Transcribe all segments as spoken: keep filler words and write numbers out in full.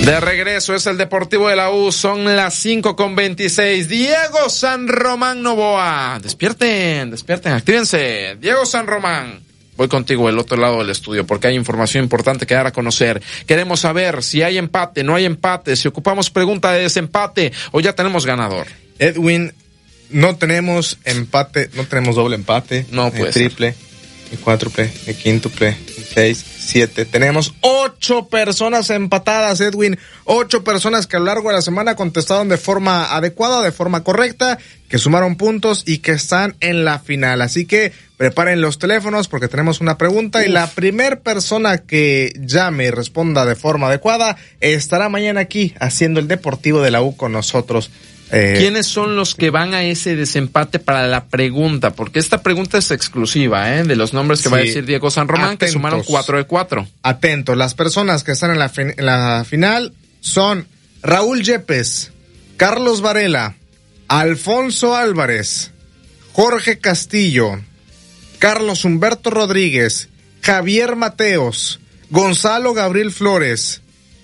De regreso es el Deportivo de la U, son las cinco con veintiséis. Diego San Román Novoa. Despierten, despierten, actívense. Diego San Román. Voy contigo del otro lado del estudio porque hay información importante que dar a conocer. Queremos saber si hay empate, no hay empate, si ocupamos pregunta de desempate o ya tenemos ganador. Edwin, no tenemos empate, no tenemos doble empate. No puede ser. Triple, ni cuádruple, ni quíntuple, ni seis, siete. Tenemos ocho personas empatadas, Edwin. Ocho personas que a lo largo de la semana contestaron de forma adecuada, de forma correcta, que sumaron puntos y que están en la final. Así que preparen los teléfonos porque tenemos una pregunta. Uf. Y la primer persona que llame y responda de forma adecuada estará mañana aquí haciendo el Deportivo de la U con nosotros. Eh, ¿Quiénes son los que van a ese desempate para la pregunta? Porque esta pregunta es exclusiva, ¿eh? De los nombres que sí va a decir Diego San Román, atentos, que sumaron cuatro de cuatro. Atentos, las personas que están en la, fin- en la final son Raúl Yepes, Carlos Varela, Alfonso Álvarez, Jorge Castillo, Carlos Humberto Rodríguez, Javier Mateos, Gonzalo Gabriel Flores,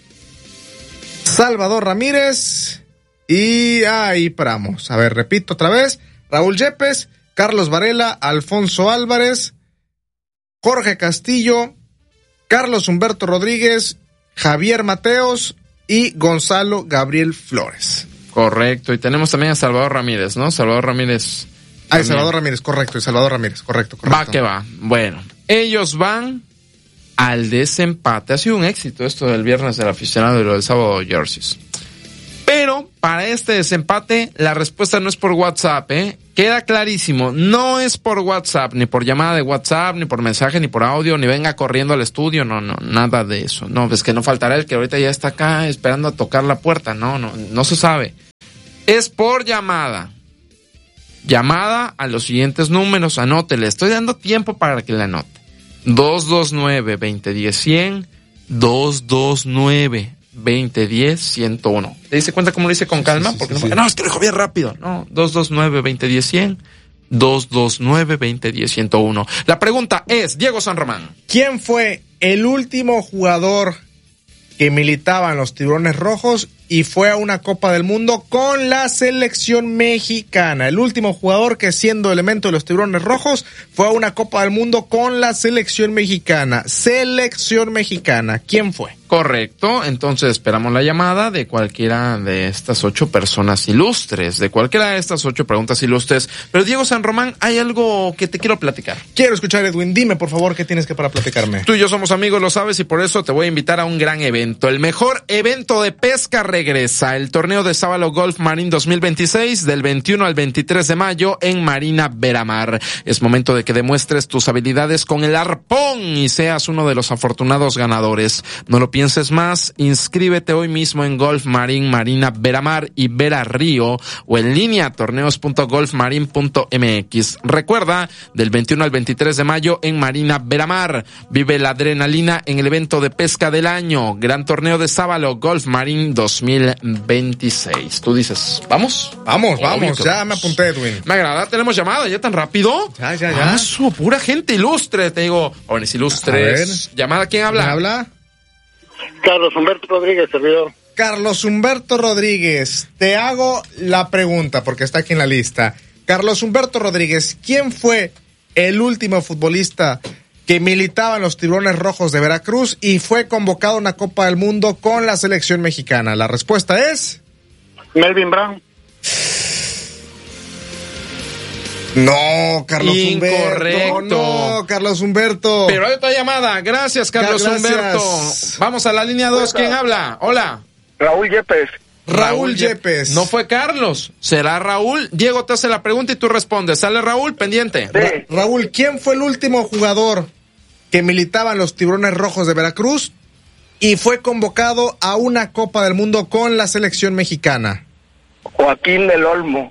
Salvador Ramírez. Y ahí paramos. A ver, repito otra vez. Raúl Yepes, Carlos Varela, Alfonso Álvarez, Jorge Castillo, Carlos Humberto Rodríguez, Javier Mateos y Gonzalo Gabriel Flores. Correcto. Y tenemos también a Salvador Ramírez, ¿no? Salvador Ramírez. Ah, Salvador Ramírez, correcto. Y Salvador Ramírez, correcto, correcto. Va que va. Bueno, ellos van al desempate. Ha sido un éxito esto del viernes del aficionado y lo del sábado jerseys. Pero para este desempate la respuesta no es por WhatsApp, ¿eh? Queda clarísimo, no es por WhatsApp, ni por llamada de WhatsApp, ni por mensaje, ni por audio, ni venga corriendo al estudio, no, no, nada de eso. No, es que no faltará el que ahorita ya está acá esperando a tocar la puerta, no, no, no se sabe. Es por llamada. Llamada a los siguientes números, anótele, estoy dando tiempo para que la anote. dos dos nueve, veinte diez, cien, dos dos nueve, veinte diez, ciento uno. ¿Te diste cuenta cómo lo hice con calma? Sí, sí, Porque sí, no, sí. no, es que lo dijo bien rápido. No, dos dos nueve, veinte diez, cien, dos dos nueve, veinte diez, ciento uno. La pregunta es, Diego San Román. ¿Quién fue el último jugador que militaba en los Tiburones Rojos y fue a una Copa del Mundo con la selección mexicana? El último jugador que, siendo elemento de los Tiburones Rojos, fue a una Copa del Mundo con la selección mexicana. Selección mexicana. ¿Quién fue? Correcto, entonces esperamos la llamada de cualquiera de estas ocho personas ilustres, de cualquiera de estas ocho preguntas ilustres. Pero Diego San Román, hay algo que te quiero platicar. Quiero escuchar, Edwin. Dime, por favor, ¿qué tienes que para platicarme? Tú y yo somos amigos, lo sabes, y por eso te voy a invitar a un gran evento. El mejor evento de pesca regresa. El torneo de Sábalo Golf Marine dos mil veintiséis, del veintiuno al veintitrés de mayo en Marina Veramar. Es momento de que demuestres tus habilidades con el arpón y seas uno de los afortunados ganadores. No lo pienses más, inscríbete hoy mismo en Golf Marine Marina Veramar y Vera Río o en línea torneos punto golf marine punto m x. Recuerda, del veintiuno al veintitrés de mayo en Marina Veramar. Vive la adrenalina en el evento de pesca del año. Gran torneo de Sábalo Golf Marine dos mil veintiséis. Tú dices, ¿vamos? Vamos, Obvio vamos. que Ya vamos. me apunté, Edwin. Me agrada, tenemos llamada ya tan rápido. Ya, ya, ya. Ah, su pura gente ilustre, te digo. Jóvenes ilustres. Llamada, ¿quién habla? ¿Quién habla? Carlos Humberto Rodríguez, servidor. Carlos Humberto Rodríguez, te hago la pregunta porque está aquí en la lista. Carlos Humberto Rodríguez, ¿quién fue el último futbolista que militaba en los Tiburones Rojos de Veracruz y fue convocado a una Copa del Mundo con la selección mexicana? La respuesta es... Melvin Brown. No, Carlos Incorrecto. Humberto. No, Carlos Humberto. Pero hay otra llamada. Gracias, Carlos Gracias. Humberto. Vamos a la línea dos. ¿Quién habla? Hola. Raúl Yepes. Raúl, Raúl Yepes. No fue Carlos. ¿Será Raúl? Diego te hace la pregunta y tú respondes. ¿Sale Raúl? Pendiente. Sí. Ra- Raúl, ¿quién fue el último jugador que militaba en los Tiburones Rojos de Veracruz y fue convocado a una Copa del Mundo con la selección mexicana? Joaquín del Olmo.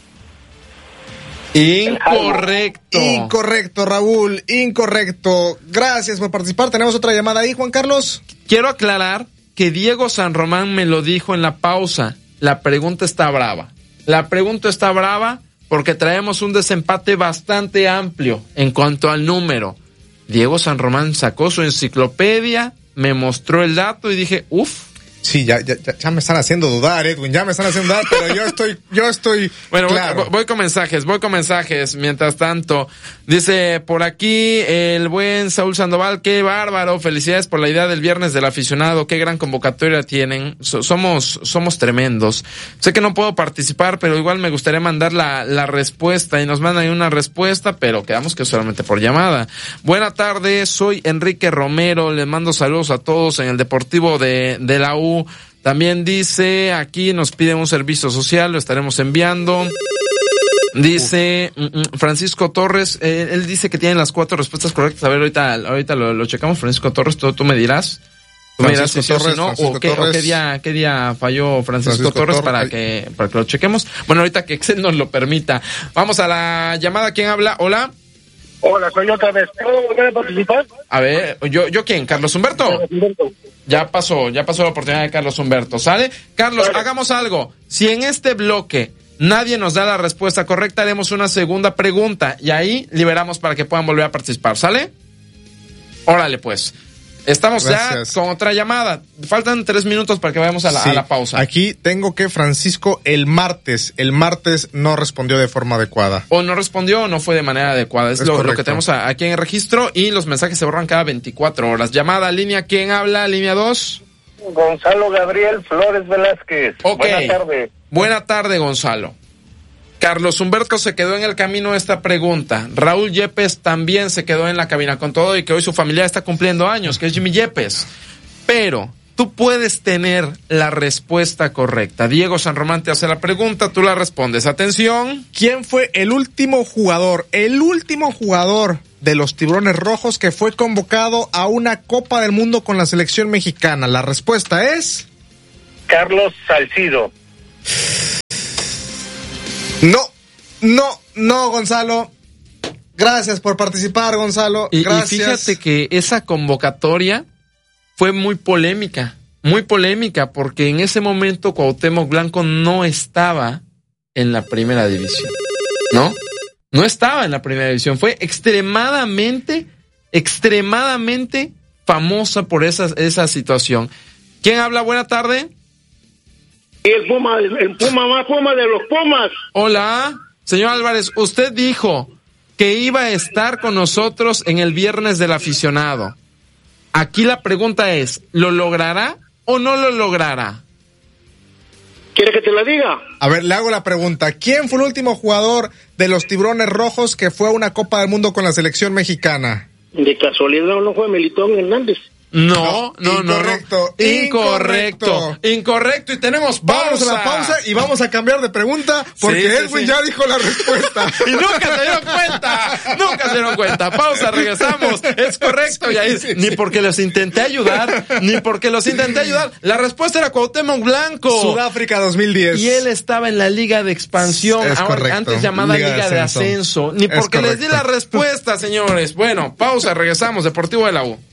Incorrecto. Incorrecto, Raúl, incorrecto. Gracias por participar. Tenemos otra llamada ahí, Juan Carlos. Quiero aclarar que Diego San Román me lo dijo en la pausa. La pregunta está brava. La pregunta está brava porque traemos un desempate bastante amplio en cuanto al número. Diego San Román sacó su enciclopedia, me mostró el dato y dije, uff. Sí, ya, ya, ya me están haciendo dudar, Edwin, ya me están haciendo dudar, pero yo estoy, yo estoy Bueno, claro. voy, voy con mensajes, voy con mensajes. Mientras tanto, dice por aquí el buen Saúl Sandoval, qué bárbaro, felicidades por la idea del viernes del aficionado, qué gran convocatoria tienen, so, somos, somos tremendos. Sé que no puedo participar, pero igual me gustaría mandar la, la respuesta, y nos mandan una respuesta, pero quedamos que solamente por llamada. Buena tarde, soy Enrique Romero, les mando saludos a todos en el Deportivo de, de la U. También dice, aquí nos piden un servicio social, lo estaremos enviando. Dice uh. Francisco Torres, eh, él dice que tienen las cuatro respuestas correctas. A ver, ahorita, ahorita lo, lo checamos. Francisco Torres, tú, tú me dirás. Tú me dirás si sí o si no, o qué, o qué día, qué día falló Francisco, Francisco Torres, Torres para que, para que lo chequemos. Bueno, ahorita que Excel nos lo permita. Vamos a la llamada. ¿Quién habla? Hola. Hola, soy otra vez. ¿Puedo volver a participar? A ver, ¿yo, yo quién? ¿Carlos Humberto? Carlos Humberto. Ya pasó, ya pasó la oportunidad de Carlos Humberto, ¿sale? Carlos, vale. Hagamos algo. Si en este bloque nadie nos da la respuesta correcta, haremos una segunda pregunta y ahí liberamos para que puedan volver a participar, ¿sale? Órale, pues. Estamos Gracias. ya con otra llamada. Faltan tres minutos para que vayamos a la, sí, a la pausa. Aquí tengo que Francisco el martes, el martes no respondió de forma adecuada. O no respondió o no fue de manera adecuada. Es, es lo, lo que tenemos aquí en el registro y los mensajes se borran cada veinticuatro horas. Llamada, línea, ¿quién habla? Línea dos. Gonzalo Gabriel Flores Velázquez. Ok. Buena tarde. Buena tarde, Gonzalo. Carlos Humberto se quedó en el camino de esta pregunta. Raúl Yepes también se quedó en la cabina, con todo y que hoy su familia está cumpliendo años, que es Jimmy Yepes. Pero tú puedes tener la respuesta correcta. Diego San Román te hace la pregunta, tú la respondes. Atención. ¿Quién fue el último jugador, el último jugador de los Tiburones Rojos que fue convocado a una Copa del Mundo con la selección mexicana? La respuesta es... Carlos Salcido. No, no, no, Gonzalo. Gracias por participar, Gonzalo. Y, Gracias. y fíjate que esa convocatoria fue muy polémica, muy polémica, porque en ese momento Cuauhtémoc Blanco no estaba en la primera división, ¿no? No estaba en la primera división. Fue extremadamente, extremadamente famosa por esa, esa situación. ¿Quién habla? Buena tarde. El Puma, el Puma más Puma de los Pumas. Hola, señor Álvarez, usted dijo que iba a estar con nosotros en el viernes del aficionado. Aquí la pregunta es, ¿lo logrará o no lo logrará? ¿Quiere que te la diga? A ver, le hago la pregunta. ¿Quién fue el último jugador de los Tiburones Rojos que fue a una Copa del Mundo con la selección mexicana? De casualidad no fue Melitón Hernández. No, no, no, incorrecto, no. Incorrecto, incorrecto, incorrecto. Y tenemos pausa. Vamos a la pausa y vamos a cambiar de pregunta porque sí, sí, Edwin sí. ya dijo la respuesta. Y nunca se dieron cuenta, nunca se dieron cuenta. Pausa, regresamos. Es correcto. Sí, y ahí, sí, ni sí. porque los intenté ayudar, ni porque los intenté ayudar. La respuesta era Cuauhtémoc Blanco. Sudáfrica dos mil diez. Y él estaba en la Liga de Expansión, es ahora, antes llamada Liga, Liga de, Ascenso. de Ascenso. Ni porque les di la respuesta, señores. Bueno, pausa, regresamos. Deportivo de la U.